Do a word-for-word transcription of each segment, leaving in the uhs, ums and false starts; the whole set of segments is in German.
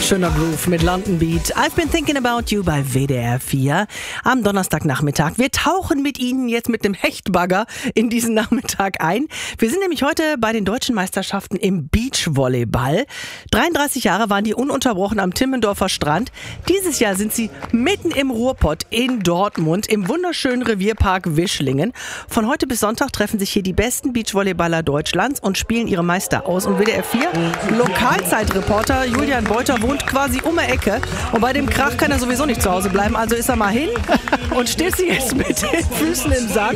Schöner Groove mit London Beat. I've been thinking about you bei W D R vier am Donnerstagnachmittag. Wir tauchen mit Ihnen jetzt mit dem Hechtbagger in diesen Nachmittag ein. Wir sind nämlich heute bei den deutschen Meisterschaften im Beachvolleyball. dreiunddreißig Jahre waren die ununterbrochen am Timmendorfer Strand. Dieses Jahr sind sie mitten im Ruhrpott in Dortmund im wunderschönen Revierpark Wischlingen. Von heute bis Sonntag treffen sich hier die besten Beachvolleyballer Deutschlands und spielen ihre Meister aus. Und W D R vier Lokalzeitreporter Julian Beuter wohnt quasi um die Ecke und bei dem Krach kann er sowieso nicht zu Hause bleiben, also ist er mal hin und steht sie jetzt mit den Füßen im Sand.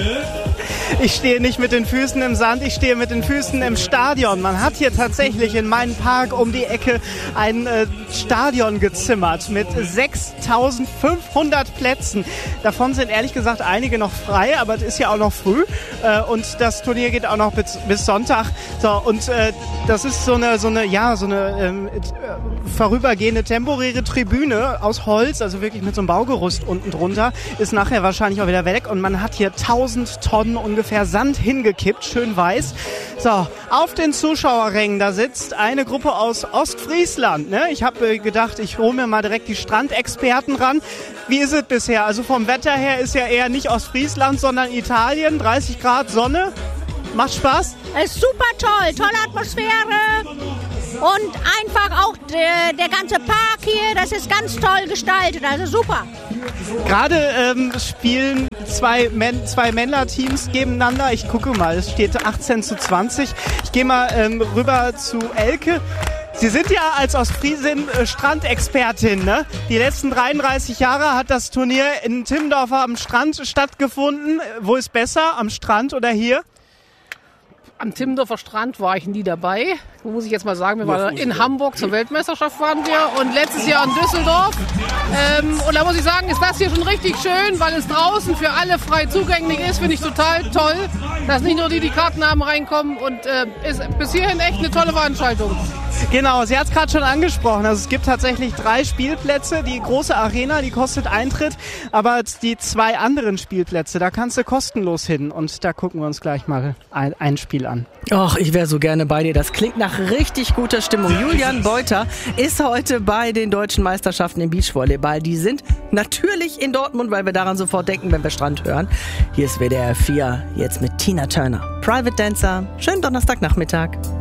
Ich stehe nicht mit den Füßen im Sand, ich stehe mit den Füßen im Stadion. Man hat hier tatsächlich in meinem Park um die Ecke ein äh, Stadion gezimmert mit sechstausendfünfhundert Plätzen. Davon sind ehrlich gesagt einige noch frei, aber es ist ja auch noch früh äh, und das Turnier geht auch noch bis, bis Sonntag. So, und äh, das ist so eine, so eine, ja, so eine ähm, vorübergehende temporäre Tribüne aus Holz, also wirklich mit so einem Baugerüst unten drunter, ist nachher wahrscheinlich auch wieder weg und man hat hier tausend Tonnen ungefähr Sand hingekippt, schön weiß. So, auf den Zuschauerrängen, da sitzt eine Gruppe aus Ostfriesland. Ne? Ich habe äh, gedacht, ich hole mir mal direkt die Strandexperten ran. Wie ist es bisher? Also vom Wetter her ist ja eher nicht Ostfriesland, sondern Italien, dreißig Grad Sonne. Macht Spaß? Es ist super toll, tolle Atmosphäre und einfach auch der, der ganze Park hier, das ist ganz toll gestaltet, also super. Gerade ähm, spielen zwei, Män- zwei Männerteams gegeneinander. Ich gucke mal, es steht achtzehn zu zwanzig. Ich gehe mal ähm, rüber zu Elke. Sie sind ja als Ostfriesin äh, Strandexpertin, ne? Die letzten dreiunddreißig Jahre hat das Turnier in Timmendorfer am Strand stattgefunden. Wo ist besser, am Strand oder hier? Am Timmendorfer Strand war ich nie dabei. Muss ich jetzt mal sagen, wir waren in Hamburg zur Weltmeisterschaft waren wir und letztes Jahr in Düsseldorf. Ähm, und da muss ich sagen, ist das hier schon richtig schön, weil es draußen für alle frei zugänglich ist. Finde ich total toll, dass nicht nur die, die Karten haben, reinkommen. Und äh, ist bis hierhin echt eine tolle Veranstaltung. Genau, sie hat es gerade schon angesprochen. Also es gibt tatsächlich drei Spielplätze. Die große Arena, die kostet Eintritt. Aber die zwei anderen Spielplätze, da kannst du kostenlos hin. Und da gucken wir uns gleich mal ein, ein Spiel an. Ach, ich wäre so gerne bei dir. Das klingt nach richtig guter Stimmung. Julian Beuter ist heute bei den deutschen Meisterschaften im Beachvolleyball. Die sind natürlich in Dortmund, weil wir daran sofort denken, wenn wir Strand hören. Hier ist W D R vier, jetzt mit Tina Turner. Private Dancer. Schönen Donnerstagnachmittag.